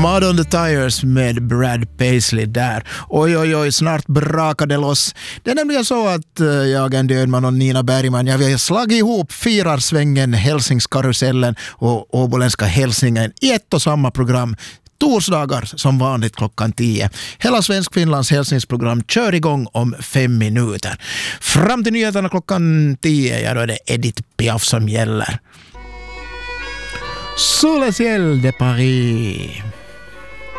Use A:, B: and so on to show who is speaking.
A: Mud on the Tires med Brad Paisley där. Oj, snart brakar det loss. Det är nämligen så att jag, Andy Ödman och Nina Bergman, vi har slagit ihop Firarsvängen, Hälsingskarusellen och Åboländska Hälsingen i ett och samma program. Torsdagar som vanligt klockan 10. Hela Svensk-Finlands hälsningsprogram kör igång om 5 minuter. Fram till nyheterna klockan 10, då är det Edith Piaf som gäller. Sous le ciel de Paris.